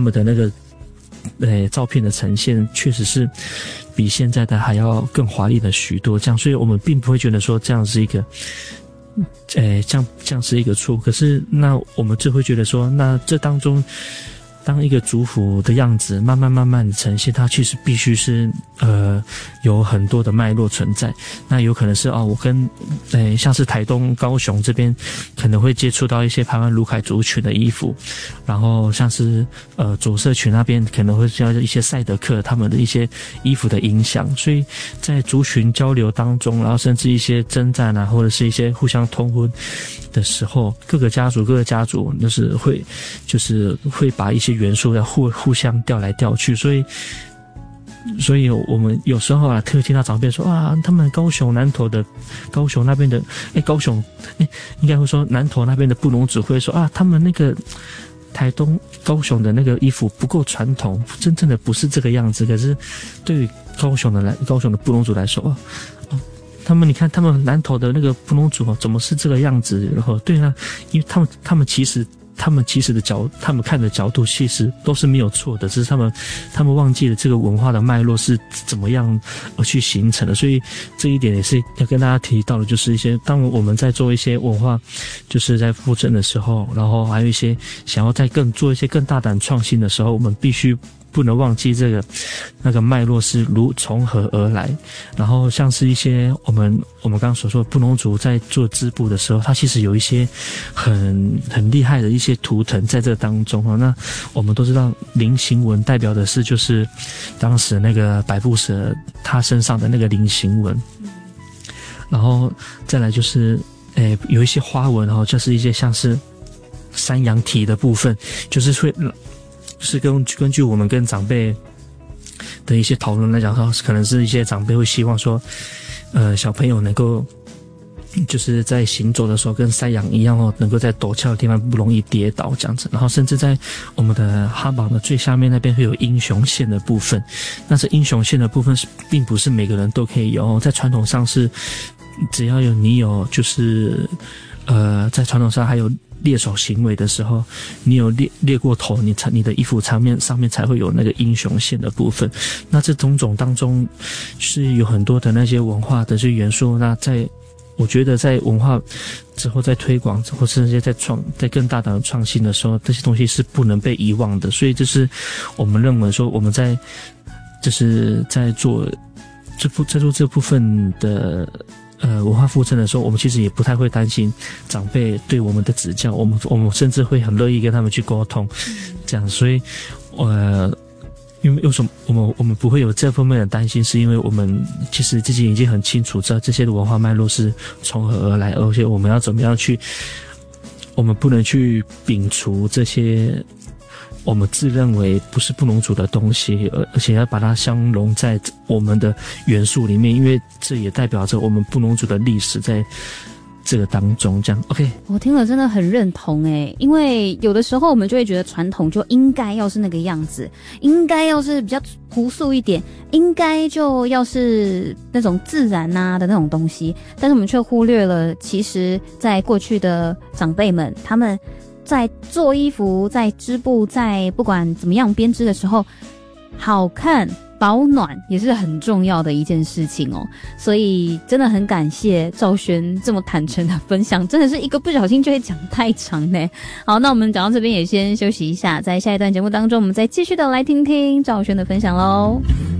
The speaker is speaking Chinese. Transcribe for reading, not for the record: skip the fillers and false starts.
们的那个照片的呈现确实是比现在的还要更华丽的许多，这样，所以我们并不会觉得说这样是一个这样是一个错误。可是那我们就会觉得说，那这当中当一个族服的样子慢慢的呈现，它其实必须是有很多的脉络存在。那有可能是我跟像是台东高雄这边可能会接触到一些排湾鲁凯族群的衣服，然后像是左社群那边可能会接到一些赛德克他们的一些衣服的影响，所以在族群交流当中，然后甚至一些征战啊，或者是一些互相通婚的时候，各个家族就是会把一些元素要互相调来调去，所以我们有时候啊，听到长辈说他们高雄南投的高雄那边的应该会说南投那边的布农族会说他们那个台东高雄的那个衣服不够传统，真正的不是这个样子。可是对于高雄的布农族来说你看他们南投的那个布农族怎么是这个样子？然后对啊，因为他们其实他们看的角度其实都是没有错的，只是他们忘记了这个文化的脉络是怎么样而去形成的。所以这一点也是要跟大家提到的，就是一些当我们在做一些文化就是在复振的时候，然后还有一些想要再做一些更大胆创新的时候，我们必须不能忘记那个脉络是从何而来。然后像是一些我们刚刚所说的布农族在做织布的时候，它其实有一些很厉害的一些图腾在这当中那我们都知道菱形纹代表的是就是当时那个百步蛇它身上的那个菱形纹，然后再来就是有一些花纹就是一些像是山羊体的部分，就是根据我们跟长辈的一些讨论来讲可能是一些长辈会希望说小朋友能够就是在行走的时候跟山羊一样能够在陡峭的地方不容易跌倒这样子。然后甚至在我们的哈榜的最下面那边会有英雄线的部分，那这英雄线的部分并不是每个人都可以有，在传统上是只要你有就是在传统上还有猎手行为的时候，你有猎过头，你的衣服上面才会有那个英雄线的部分。那这种当中是有很多的那些文化的这些元素。那我觉得在文化之后在推广或是在更大胆的创新的时候，这些东西是不能被遗忘的。所以这是我们认为说我们在做这部分的文化复振的时候，我们其实也不太会担心长辈对我们的指教，我们甚至会很乐意跟他们去沟通，这样。所以因为为什么我们不会有这方面的担心，是因为我们其实自己已经很清楚知道这些的文化脉络是从何而来，而且我们要怎么样我们不能去摒除这些我们自认为不是布农族的东西，而且要把它相融在我们的元素里面，因为这也代表着我们布农族的历史在这个当中，这样 OK。 我听了真的很认同因为有的时候我们就会觉得传统就应该要是那个样子，应该要是比较朴素一点，应该就要是那种自然的那种东西，但是我们却忽略了其实在过去的长辈们他们在做衣服在织布在不管怎么样编织的时候，好看保暖也是很重要的一件事情所以真的很感谢兆轩这么坦诚的分享，真的是一个不小心就会讲太长呢。好，那我们讲到这边也先休息一下，在下一段节目当中我们再继续的来听听兆轩的分享咯。